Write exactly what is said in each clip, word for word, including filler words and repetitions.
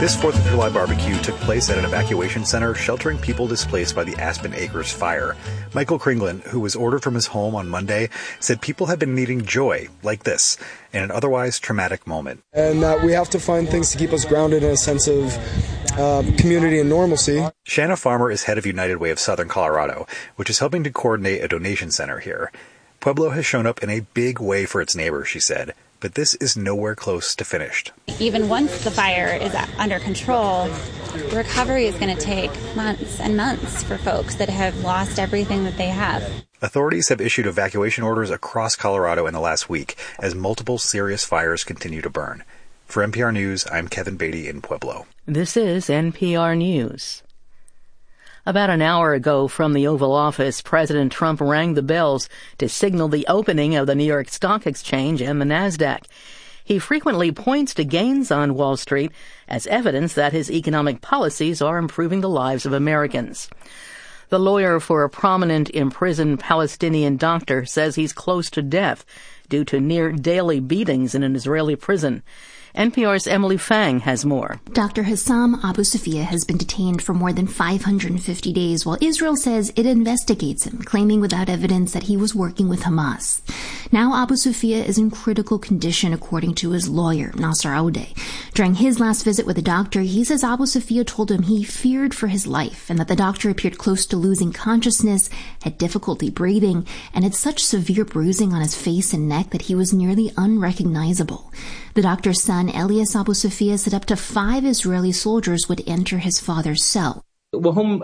This fourth of July barbecue took place at an evacuation center sheltering people displaced by the Aspen Acres fire. Michael Kringlin, who was ordered from his home on Monday, said people have been needing joy like this in an otherwise traumatic moment. And that we have to find things to keep us grounded in a sense of uh, community and normalcy. Shanna Farmer is head of United Way of Southern Colorado, which is helping to coordinate a donation center here. Pueblo has shown up in a big way for its neighbors, she said. But this is nowhere close to finished. Even once the fire is under control, recovery is going to take months and months for folks that have lost everything that they have. Authorities have issued evacuation orders across Colorado in the last week as multiple serious fires continue to burn. For N P R News, I'm Kevin Beatty in Pueblo. This is N P R News. About an hour ago from the Oval Office, President Trump rang the bells to signal the opening of the New York Stock Exchange and the NASDAQ. He frequently points to gains on Wall Street as evidence that his economic policies are improving the lives of Americans. The lawyer for a prominent imprisoned Palestinian doctor says he's close to death due to near-daily beatings in an Israeli prison. N P R's Emily Fang has more. Doctor Hassam Abu Safia has been detained for more than five hundred fifty days, while Israel says it investigates him, claiming without evidence that he was working with Hamas. Now Abu Safia is in critical condition, according to his lawyer, Nasser Aoudeh. During his last visit with the doctor, he says Abu Safia told him he feared for his life and that the doctor appeared close to losing consciousness, had difficulty breathing, and had such severe bruising on his face and neck that he was nearly unrecognizable. The doctor's son, Elias Abu Safia, said up to five Israeli soldiers would enter his father's cell. They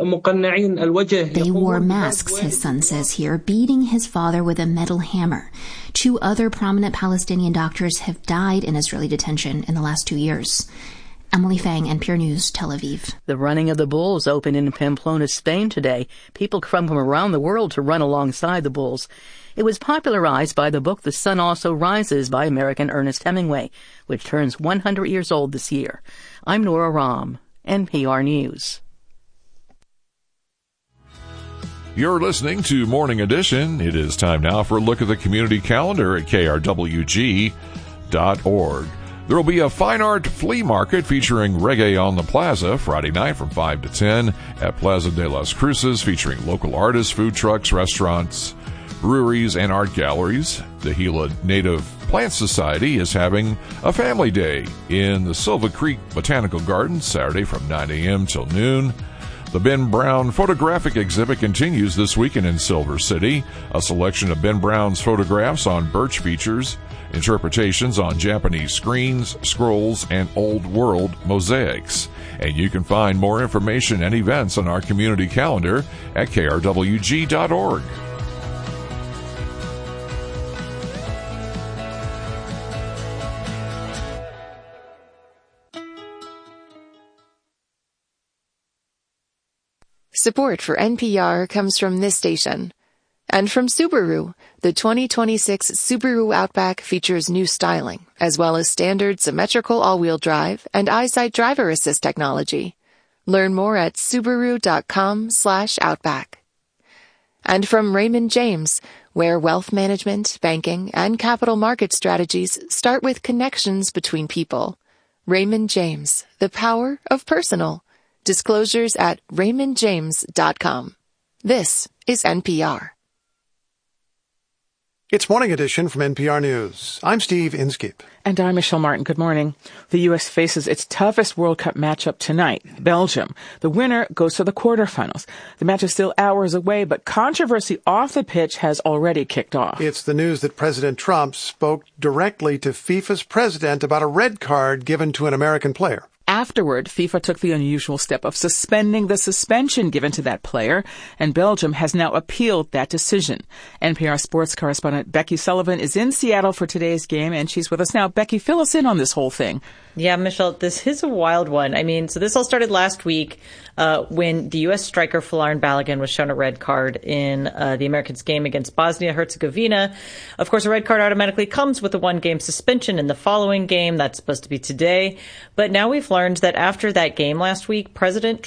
wore masks, his son says here, beating his father with a metal hammer. Two other prominent Palestinian doctors have died in Israeli detention in the last two years. Emily Fang, N P R News, Tel Aviv. The running of the bulls opened in Pamplona, Spain today. People come from around the world to run alongside the bulls. It was popularized by the book The Sun Also Rises by American Ernest Hemingway, which turns one hundred years old this year. I'm Nora Rahm, N P R News. You're listening to Morning Edition. It is time now for a look at the community calendar at K R W G dot org. There will be a fine art flea market featuring Reggae on the Plaza Friday night from five to ten at Plaza de las Cruces, featuring local artists, food trucks, restaurants, breweries, and art galleries. The Gila Native Plant Society is having a family day in the Silva Creek Botanical Gardens Saturday from nine a.m. till noon. The Ben Brown photographic exhibit continues this weekend in Silver City. A selection of Ben Brown's photographs on birch features, interpretations on Japanese screens, scrolls, and Old World mosaics. And you can find more information and events on our community calendar at K R W G dot org. Support for N P R comes from this station. And from Subaru, the twenty twenty-six Subaru Outback features new styling, as well as standard symmetrical all-wheel drive and EyeSight driver assist technology. Learn more at Subaru.com slash Outback. And from Raymond James, where wealth management, banking, and capital market strategies start with connections between people. Raymond James, the power of personal. Disclosures at raymond james dot com. This is N P R. It's Morning Edition from N P R News. I'm Steve Inskeep. And I'm Michelle Martin. Good morning. The U S faces its toughest World Cup matchup tonight, Belgium. The winner goes to the quarterfinals. The match is still hours away, but controversy off the pitch has already kicked off. It's the news that President Trump spoke directly to FIFA's president about a red card given to an American player. Afterward, FIFA took the unusual step of suspending the suspension given to that player, and Belgium has now appealed that decision. N P R sports correspondent Becky Sullivan is in Seattle for today's game, and she's with us now. Becky, fill us in on this whole thing. Yeah, Michelle, this is a wild one. I mean, so this all started last week uh, when the U S striker Folarin Balogun was shown a red card in uh, the Americans' game against Bosnia-Herzegovina. Of course, a red card automatically comes with a one-game suspension in the following game. That's supposed to be today. But now we've learned that after that game last week, President Trump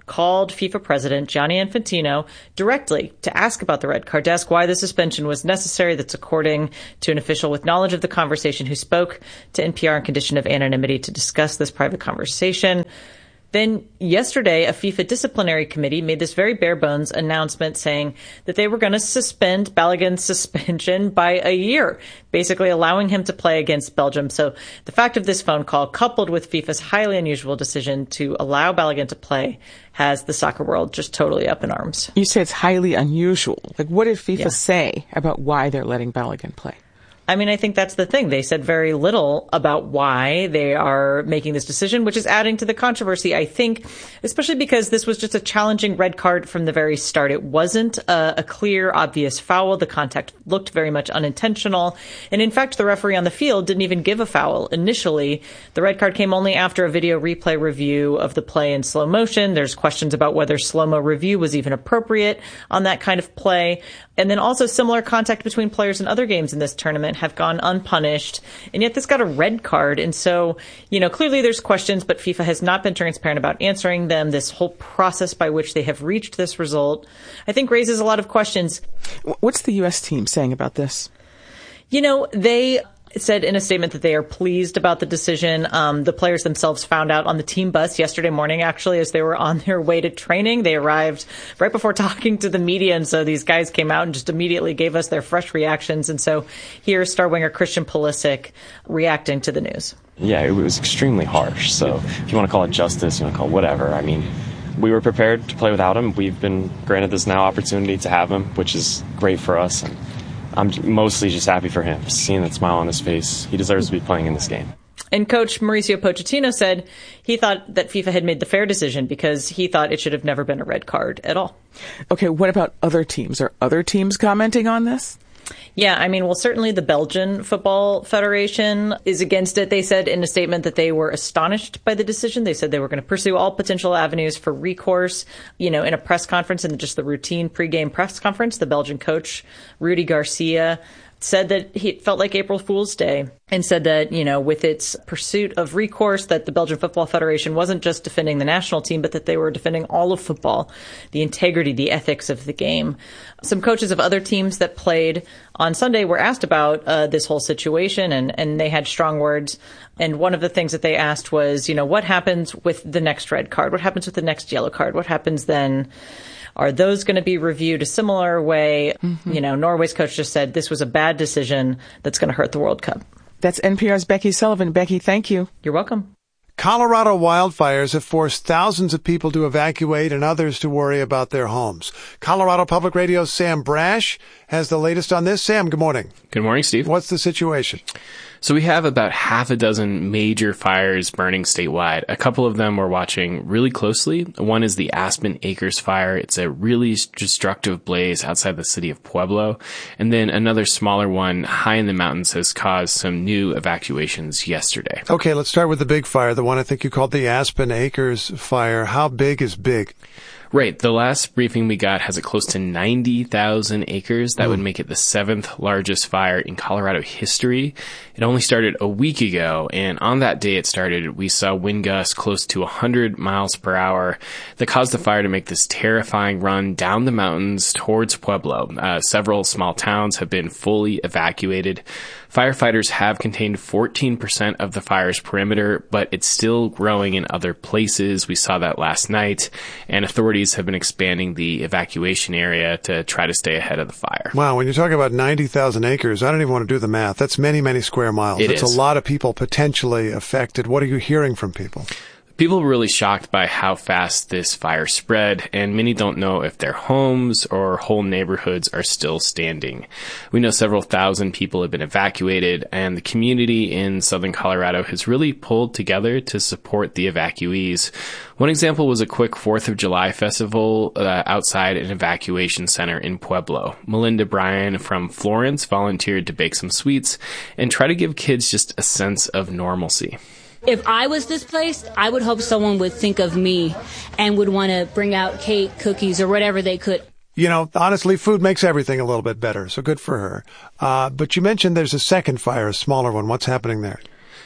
called FIFA president Gianni Infantino directly to ask about the red card, to ask why the suspension was necessary. That's according to an official with knowledge of the conversation who spoke to N P R on condition of anonymity to discuss this private conversation. Then yesterday, a FIFA disciplinary committee made this very bare bones announcement saying that they were going to suspend Balogun's suspension by a year, basically allowing him to play against Belgium. So the fact of this phone call, coupled with FIFA's highly unusual decision to allow Balogun to play, has the soccer world just totally up in arms. You say it's highly unusual. Like, what did FIFA yeah. say about why they're letting Balogun play? I mean, I think that's the thing. They said very little about why they are making this decision, which is adding to the controversy, I think, especially because this was just a challenging red card from the very start. It wasn't a, a clear, obvious foul. The contact looked very much unintentional. And in fact, the referee on the field didn't even give a foul initially. The red card came only after a video replay review of the play in slow motion. There's questions about whether slow-mo review was even appropriate on that kind of play. And then also similar contact between players in other games in this tournament have gone unpunished. And yet this got a red card. And so, you know, clearly there's questions, but FIFA has not been transparent about answering them. This whole process by which they have reached this result, I think, raises a lot of questions. What's the U S team saying about this? You know, they said in a statement that they are pleased about the decision. Um, the players themselves found out on the team bus yesterday morning, actually, as they were on their way to training. They arrived right before talking to the media, and so these guys came out and just immediately gave us their fresh reactions. And so here's star winger Christian Pulisic reacting to the news. Yeah, it was extremely harsh. So if you want to call it justice, you want to call it whatever. I mean, we were prepared to play without him. We've been granted this now opportunity to have him, which is great for us. And I'm mostly just happy for him, seeing that smile on his face. He deserves to be playing in this game. And coach Mauricio Pochettino said he thought that FIFA had made the fair decision because he thought it should have never been a red card at all. Okay, what about other teams? Are other teams commenting on this? Yeah, I mean, well, certainly the Belgian Football Federation is against it. They said in a statement that they were astonished by the decision. They said they were going to pursue all potential avenues for recourse. You know, in a press conference, in just the routine pregame press conference, the Belgian coach, Rudy Garcia, said that he felt like April Fool's Day and said that, you know, with its pursuit of recourse, that the Belgian Football Federation wasn't just defending the national team, but that they were defending all of football, the integrity, the ethics of the game. Some coaches of other teams that played on Sunday were asked about uh, this whole situation, and, and they had strong words. And one of the things that they asked was, you know, what happens with the next red card? What happens with the next yellow card? What happens then? Are those going to be reviewed a similar way? Mm-hmm. You know, Norway's coach just said this was a bad decision that's going to hurt the World Cup. That's N P R's Becky Sullivan. Becky, thank you. You're welcome. Colorado wildfires have forced thousands of people to evacuate and others to worry about their homes. Colorado Public Radio's Sam Brash has the latest on this. Sam, good morning. Good morning, Steve. What's the situation? So we have about half a dozen major fires burning statewide. A couple of them we're watching really closely. One is the Aspen Acres fire. It's a really destructive blaze outside the city of Pueblo. And then another smaller one high in the mountains has caused some new evacuations yesterday. Okay, let's start with the big fire, the one I think you called the Aspen Acres fire. How big is big? Right. The last briefing we got has it close to ninety thousand acres. That mm. would make it the seventh largest fire in Colorado history. It only started a week ago, and on that day it started, we saw wind gusts close to one hundred miles per hour that caused the fire to make this terrifying run down the mountains towards Pueblo. Uh, several small towns have been fully evacuated. Firefighters have contained fourteen percent of the fire's perimeter, but it's still growing in other places. We saw that last night, and authorities have been expanding the evacuation area to try to stay ahead of the fire. Wow, when you're talking about ninety thousand acres, I don't even want to do the math. That's many, many square miles. It It's is. a lot of people potentially affected. What are you hearing from people? People were really shocked by how fast this fire spread, and many don't know if their homes or whole neighborhoods are still standing. We know several thousand people have been evacuated, and the community in southern Colorado has really pulled together to support the evacuees. One example was a quick fourth of July festival uh, outside an evacuation center in Pueblo. Melinda Bryan from Florence volunteered to bake some sweets and try to give kids just a sense of normalcy. If I was displaced, I would hope someone would think of me and would want to bring out cake, cookies, or whatever they could. You know, honestly, food makes everything a little bit better, so good for her. Uh, but you mentioned there's a second fire, a smaller one. What's happening there?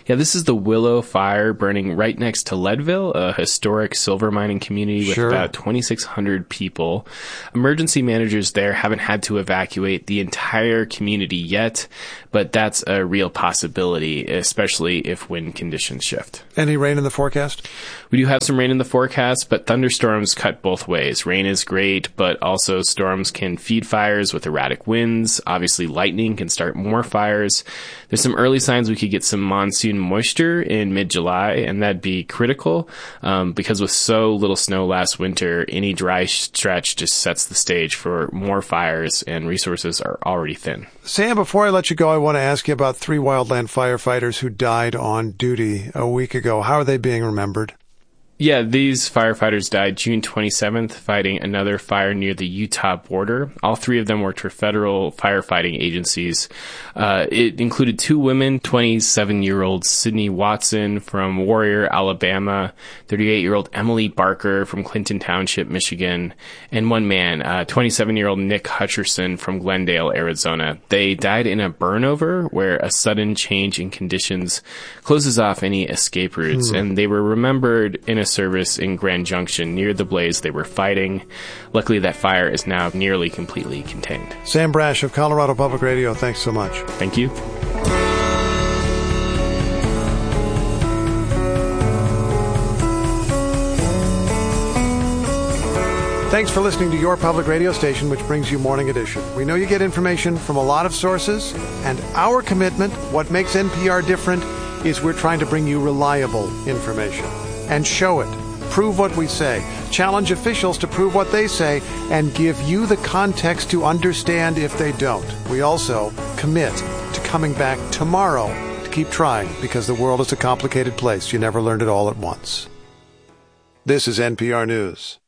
Yeah, this is the Willow Fire burning right next to Leadville, a historic silver mining community with Sure. about twenty-six hundred people. Emergency managers there haven't had to evacuate the entire community yet, but that's a real possibility, especially if wind conditions shift. Any rain in the forecast? We do have some rain in the forecast, but thunderstorms cut both ways. Rain is great, but also storms can feed fires with erratic winds. Obviously, lightning can start more fires. There's some early signs we could get some monsoon moisture in mid-July, and that'd be critical um, because with so little snow last winter, any dry stretch just sets the stage for more fires, and resources are already thin. Sam, before I let you go, I want to ask you about three wildland firefighters who died on duty a week ago. How are they being remembered? Yeah, these firefighters died June twenty-seventh fighting another fire near the Utah border. All three of them worked for federal firefighting agencies. Uh, it included two women, twenty-seven-year-old Sydney Watson from Warrior, Alabama, thirty-eight-year-old Emily Barker from Clinton Township, Michigan, and one man, uh, twenty-seven-year-old Nick Hutcherson from Glendale, Arizona. They died in a burnover where a sudden change in conditions closes off any escape routes, Hmm. and they were remembered in a service in Grand Junction near the blaze they were fighting. Luckily, that fire is now nearly completely contained. Sam Brash of Colorado Public Radio, thanks so much. Thank you. Thanks for listening to your public radio station, which brings you Morning Edition. We know you get information from a lot of sources, and our commitment, what makes N P R different, is we're trying to bring you reliable information. And show it. Prove what we say. Challenge officials to prove what they say and give you the context to understand if they don't. We also commit to coming back tomorrow to keep trying because the world is a complicated place. You never learned it all at once. This is N P R News.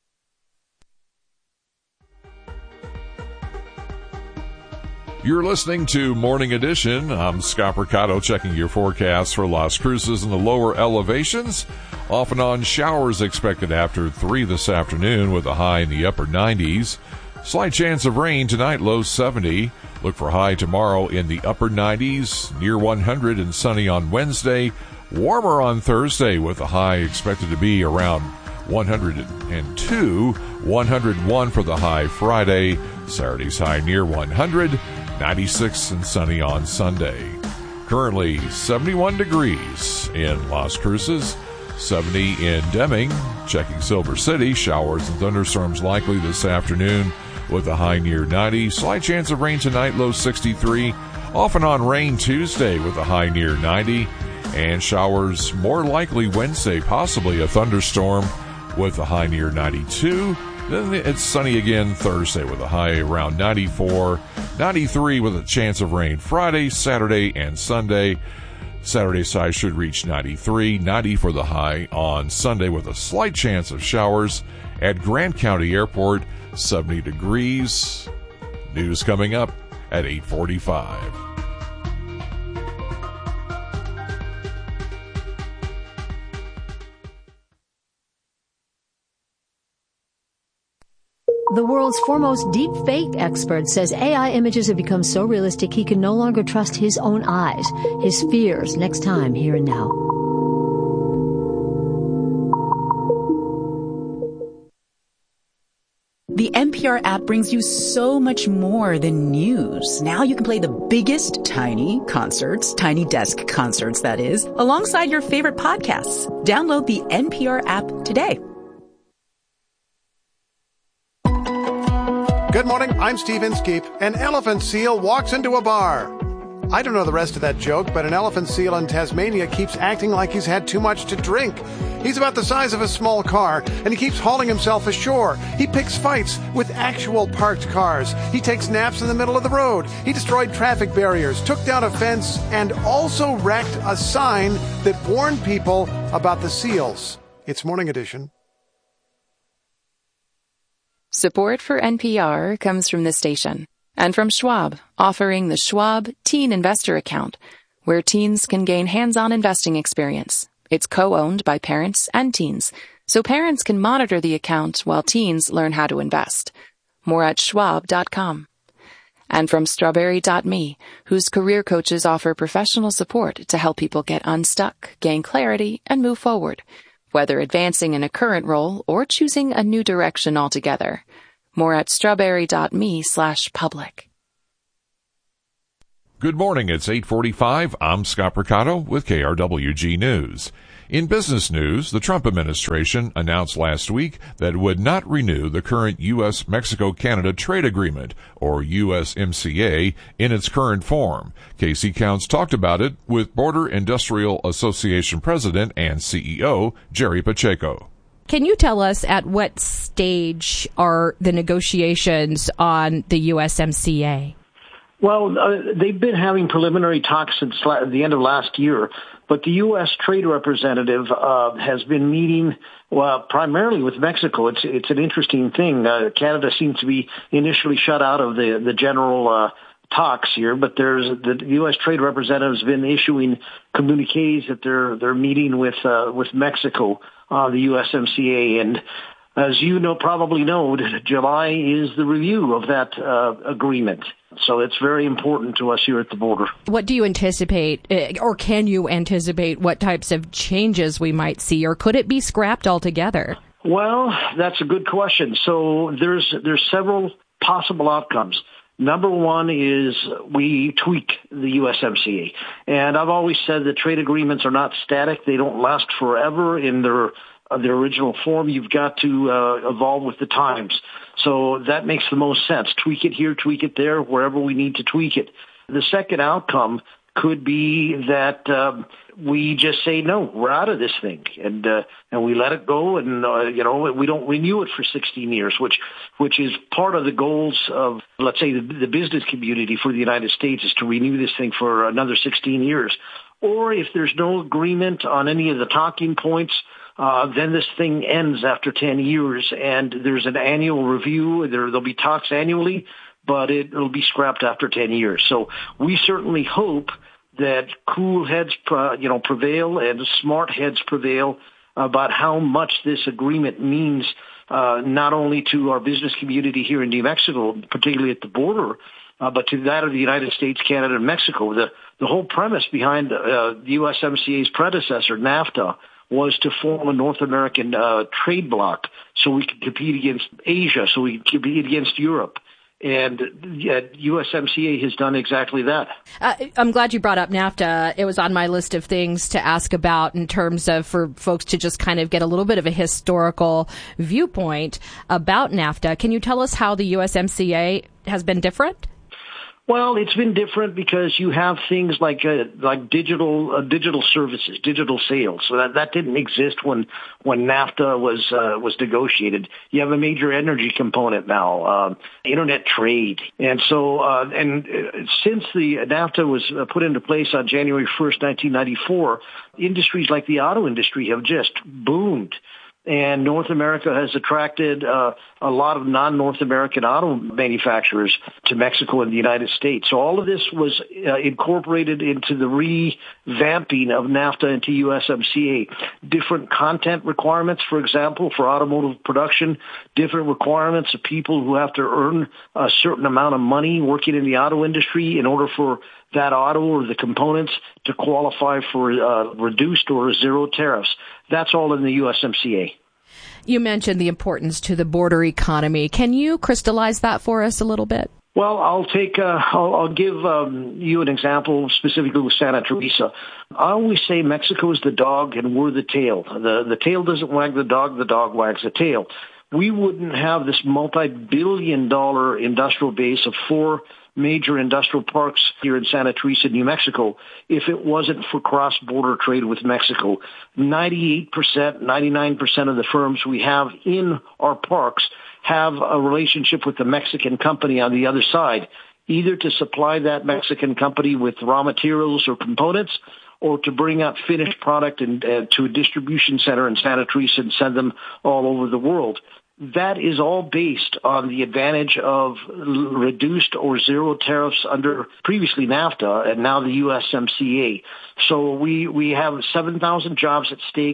You're listening to Morning Edition. I'm Scott Mercado checking your forecast for Las Cruces in the lower elevations. Off and on showers expected after three this afternoon with a high in the upper nineties. Slight chance of rain tonight, low seventy. Look for high tomorrow in the upper nineties, near one hundred and sunny on Wednesday. Warmer on Thursday with a high expected to be around one hundred two. one hundred one for the high Friday. Saturday's high near one hundred. ninety-six and sunny on Sunday. Currently seventy-one degrees in Las Cruces, seventy in Deming. Checking Silver City, showers and thunderstorms likely this afternoon with a high near ninety. Slight chance of rain tonight, low sixty-three. Off and on rain Tuesday with a high near ninety. And showers more likely Wednesday, possibly a thunderstorm with a high near ninety-two. Then it's sunny again Thursday with a high around ninety-four, ninety-three with a chance of rain Friday, Saturday, and Sunday. Saturday's high should reach ninety-three, ninety for the high on Sunday with a slight chance of showers. At Grant County Airport, seventy degrees. News coming up at eight forty-five. The world's foremost deep fake expert says A I images have become so realistic he can no longer trust his own eyes. His fears next time, Here and Now. The N P R app brings you so much more than news. Now you can play the biggest tiny concerts, tiny desk concerts that is, alongside your favorite podcasts. Download the N P R app today. Good morning, I'm Steve Inskeep. An elephant seal walks into a bar. I don't know the rest of that joke, but an elephant seal in Tasmania keeps acting like he's had too much to drink. He's about the size of a small car, and he keeps hauling himself ashore. He picks fights with actual parked cars. He takes naps in the middle of the road. He destroyed traffic barriers, took down a fence, and also wrecked a sign that warned people about the seals. It's Morning Edition. Support for N P R comes from this station and from Schwab, offering the Schwab Teen Investor Account, where teens can gain hands-on investing experience. It's co-owned by parents and teens, so parents can monitor the account while teens learn how to invest. More at schwab dot com. And from Strawberry dot me, whose career coaches offer professional support to help people get unstuck, gain clarity, and move forward, whether advancing in a current role or choosing a new direction altogether. More at strawberry dot me slash public. Good morning. It's eight forty-five. I'm Scott Percato with K R W G News. In business news, the Trump administration announced last week that it would not renew the current U S Mexico Canada Trade Agreement, or U S M C A, in its current form. Casey Counts talked about it with Border Industrial Association President and C E O Jerry Pacheco. Can you tell us at what stage are the negotiations on the U S M C A? Well, uh, they've been having preliminary talks since la- the end of last year, but the U S Trade Representative uh, has been meeting well, primarily with Mexico. It's it's an interesting thing. Uh, Canada seems to be initially shut out of the the general uh, talks here, but there's the U S Trade Representative has been issuing communiques that they're they're meeting with uh, with Mexico on the U S M C A, and as you know, probably know, July is the review of that uh, agreement. So it's very important to us here at the border. What do you anticipate, or can you anticipate what types of changes we might see, or could it be scrapped altogether? Well, that's a good question. So there's there's several possible outcomes. Number one is we tweak the U S M C A. And I've always said that trade agreements are not static. They don't last forever in their uh, their original form. You've got to uh, evolve with the times. So that makes the most sense. Tweak it here, tweak it there, wherever we need to tweak it. The second outcome could be that um, we just say, no, we're out of this thing, and uh, and we let it go, and uh, you know we don't renew it for sixteen years, which which is part of the goals of, let's say, the, the business community for the United States is to renew this thing for another sixteen years. Or if there's no agreement on any of the talking points, Uh, then this thing ends after ten years, and there's an annual review. There, there'll be talks annually, but it, it'll be scrapped after ten years. So we certainly hope that cool heads, uh, you know, prevail and smart heads prevail about how much this agreement means, uh, not only to our business community here in New Mexico, particularly at the border, uh, but to that of the United States, Canada, and Mexico. The, the whole premise behind uh, the U S M C A's predecessor, NAFTA, was to form a North American uh, trade bloc so we could compete against Asia, so we could compete against Europe. And yeah, U S M C A has done exactly that. Uh, I'm glad you brought up NAFTA. It was on my list of things to ask about in terms of for folks to just kind of get a little bit of a historical viewpoint about NAFTA. Can you tell us how the U S M C A has been different? Well, it's been different because you have things like uh, like digital uh, digital services, digital sales. So that, that didn't exist when when NAFTA was uh, was negotiated. You have a major energy component now, uh, internet trade, and so uh, and since the NAFTA was put into place on January first, nineteen ninety-four, industries like the auto industry have just boomed. And North America has attracted uh, a lot of non-North American auto manufacturers to Mexico and the United States. So all of this was uh, incorporated into the revamping of NAFTA into U S M C A. Different content requirements, for example, for automotive production, different requirements of people who have to earn a certain amount of money working in the auto industry in order for that auto or the components to qualify for uh, reduced or zero tariffs. That's all in the U S M C A. You mentioned the importance to the border economy. Can you crystallize that for us a little bit? Well, I'll take, uh, I'll, I'll give um, you an example specifically with Santa Teresa. I always say Mexico is the dog and we're the tail. The, the tail doesn't wag the dog, the dog wags the tail. We wouldn't have this multi-billion dollar industrial base of four major industrial parks here in Santa Teresa, New Mexico, if it wasn't for cross-border trade with Mexico. ninety-eight percent, ninety-nine percent of the firms we have in our parks have a relationship with the Mexican company on the other side, either to supply that Mexican company with raw materials or components, or to bring up finished product and, uh, to a distribution center in Santa Teresa and send them all over the world. That is all based on the advantage of reduced or zero tariffs under previously NAFTA and now the U S M C A. So we, we have seven thousand jobs at stake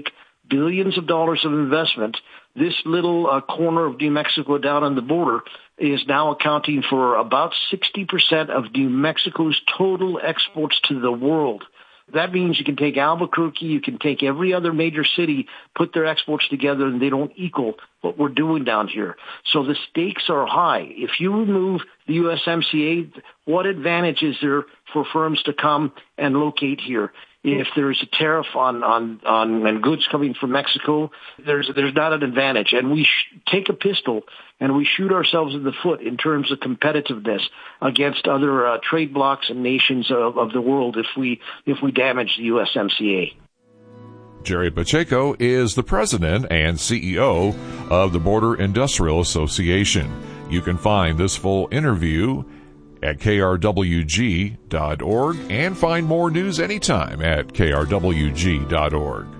billions of dollars of investment. This little uh, corner of New Mexico down on the border is now accounting for about sixty percent of New Mexico's total exports to the world. That means you can take Albuquerque, you can take every other major city, put their exports together, and they don't equal what we're doing down here. So the stakes are high. If you remove the U S M C A, what advantage is there for firms to come and locate here? If there's a tariff on, on, on and goods coming from Mexico, there's, there's not an advantage. And we sh- take a pistol and we shoot ourselves in the foot in terms of competitiveness against other uh, trade blocs and nations of, of the world if we, if we damage the U S M C A. Jerry Pacheco is the president and C E O of the Border Industrial Association. You can find this full interview at K R W G dot org and find more news anytime at K R W G dot org.